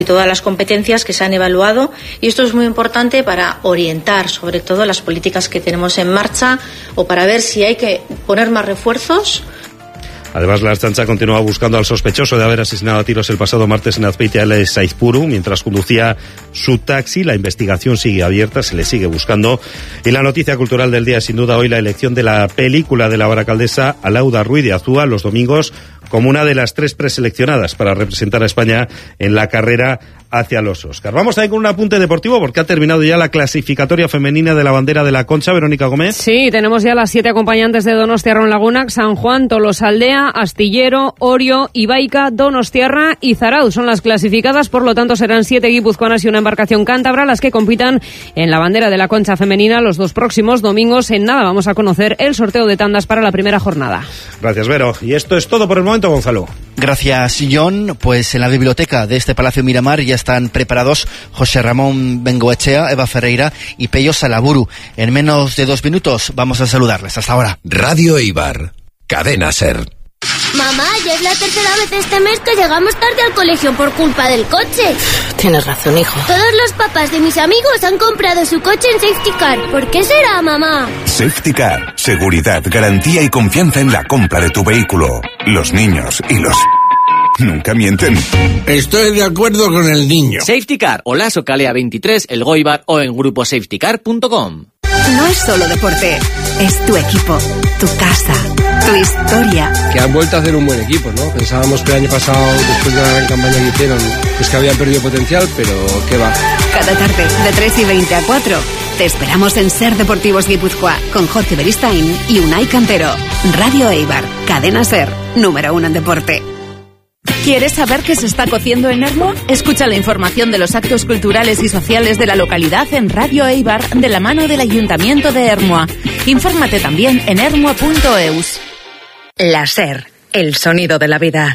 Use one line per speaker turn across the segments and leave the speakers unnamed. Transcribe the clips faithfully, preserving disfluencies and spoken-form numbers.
y todas las competencias que se han evaluado, y esto es muy importante para orientar sobre todo las políticas que tenemos en marcha o para ver si hay que poner más refuerzos.
Además, la Ertzaintza continúa buscando al sospechoso de haber asesinado a tiros el pasado martes en Azpeitia de Saizpuru mientras conducía su taxi. La investigación sigue abierta, se le sigue buscando. Y la noticia cultural del día, sin duda, hoy la elección de la película de la baracaldesa Alauda Ruiz de Azúa los domingos como una de las tres preseleccionadas para representar a España en la carrera hacia los Oscar. Vamos ahí con un apunte deportivo porque ha terminado ya la clasificatoria femenina de la bandera de la Concha. Verónica Gómez.
Sí, tenemos ya las siete acompañantes de Donostiarra Lagunac, San Juan, Tolosaldea, Astillero, Orio, Ibaica, Donostiarra y Zarauz. Son las clasificadas, por lo tanto serán siete guipuzcoanas y una embarcación cántabra las que compitan en la bandera de la Concha femenina los dos próximos domingos. En nada vamos a conocer el sorteo de tandas para la primera jornada.
Gracias, Vero. Y esto es todo por el momento, Gonzalo.
Gracias, John. Pues en la biblioteca de este Palacio Miramar ya están preparados José Ramón Bengoechea, Eva Ferreira y Pello Salaburu. En menos de dos minutos vamos a saludarles. Hasta ahora.
Radio Eibar, Cadena SER.
Mamá, ya es la tercera vez este mes que llegamos tarde al colegio por culpa del coche.
Tienes razón, hijo.
Todos los papás de mis amigos han comprado su coche en Safety Car. ¿Por qué será, mamá?
Safety Car. Seguridad, garantía y confianza en la compra de tu vehículo. Los niños y los... nunca mienten.
Estoy de acuerdo con el niño.
Safety Car, Olaso Calea veintitrés, El Goibar o en grupo safety car punto com.
No es solo deporte, es tu equipo, tu casa, tu historia.
Que han vuelto a hacer un buen equipo, ¿no? Pensábamos que el año pasado, después de la gran campaña que hicieron, es que habían perdido potencial, pero ¿qué va?
Cada tarde, de tres y veinte a cuatro, te esperamos en SER Deportivos Guipúzcoa, con Jorge Beristain y Unai Cantero. Radio Eibar, Cadena SER, número uno en deporte.
¿Quieres saber qué se está cociendo en Ermua? Escucha la información de los actos culturales y sociales de la localidad en Radio Eibar de la mano del Ayuntamiento de Ermua. Infórmate también en ermua punto eus.
La SER, el sonido de la vida.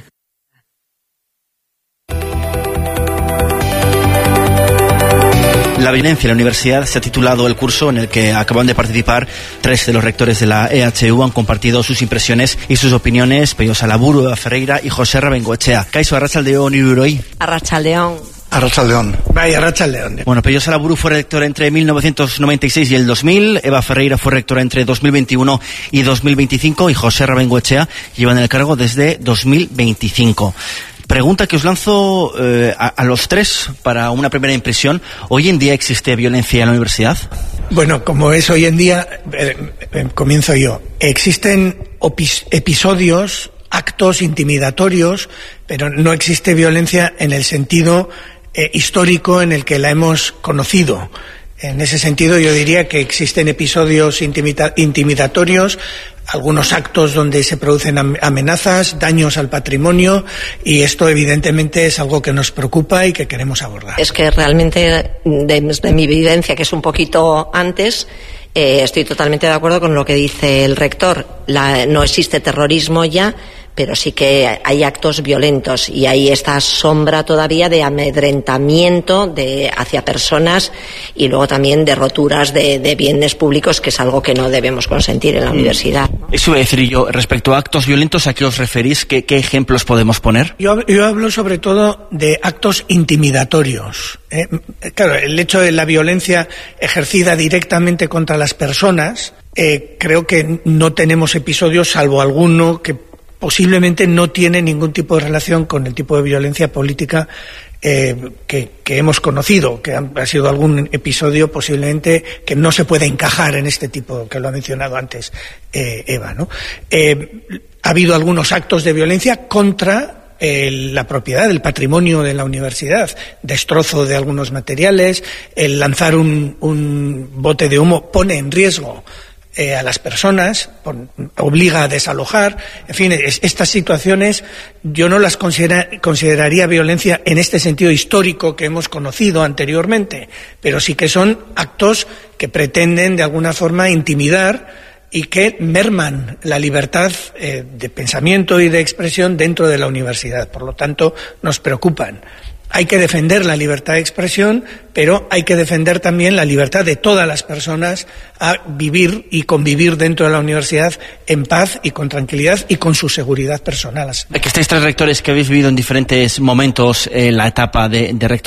La violencia en la universidad se ha titulado el curso en el que acaban de participar tres de los rectores de la E H U. Han compartido sus impresiones y sus opiniones. Pello Salaburu, Eva Ferreira y José Bengoechea. Kaixo, Arratsaldeon iruroi.
Arratsaldeon.
Arratsaldeon.
Vaya, Arratsaldeon. Bueno, Pello Salaburu fue rector entre mil novecientos noventa y seis y el dos mil. Eva Ferreira fue rectora entre dos mil veintiuno y dos mil veinticinco. Y José Bengoechea lleva en el cargo desde dos mil veinticinco. Pregunta que os lanzo eh, a, a los tres para una primera impresión. ¿Hoy en día existe violencia en la universidad?
Bueno, como es hoy en día, eh, eh, comienzo yo. Existen opis- episodios, actos intimidatorios, pero no existe violencia en el sentido eh, histórico en el que la hemos conocido. En ese sentido, yo diría que existen episodios intimida- intimidatorios, algunos actos donde se producen amenazas, daños al patrimonio, y esto evidentemente es algo que nos preocupa y que queremos abordar.
Es que realmente, desde mi vivencia, que es un poquito antes, eh, estoy totalmente de acuerdo con lo que dice el rector. La, no existe terrorismo ya, pero sí que hay actos violentos y hay esta sombra todavía de amedrentamiento de, hacia personas y luego también de roturas de, de bienes públicos, que es algo que no debemos consentir en la mm. universidad.
Eso iba a decir yo, respecto a actos violentos, ¿a qué os referís? ¿Qué, qué ejemplos podemos poner?
Yo, yo hablo sobre todo de actos intimidatorios. ¿eh? Claro, el hecho de la violencia ejercida directamente contra las personas, eh, creo que no tenemos episodios, salvo alguno que posiblemente no tiene ningún tipo de relación con el tipo de violencia política eh, que, que hemos conocido, que ha, ha sido algún episodio posiblemente que no se puede encajar en este tipo, que lo ha mencionado antes eh, Eva, ¿no? Eh, ha habido algunos actos de violencia contra eh, la propiedad, el patrimonio de la universidad, destrozo de algunos materiales, el lanzar un, un bote de humo pone en riesgo Eh, a las personas, por, obliga a desalojar, en fin, es, estas situaciones yo no las considera, consideraría violencia en este sentido histórico que hemos conocido anteriormente, pero sí que son actos que pretenden de alguna forma intimidar y que merman la libertad eh, de pensamiento y de expresión dentro de la universidad, por lo tanto nos preocupan. Hay que defender la libertad de expresión, pero hay que defender también la libertad de todas las personas a vivir y convivir dentro de la universidad en paz y con tranquilidad y con su seguridad personal.
Que estáis tres rectores que habéis vivido en diferentes momentos en la etapa de, de rector.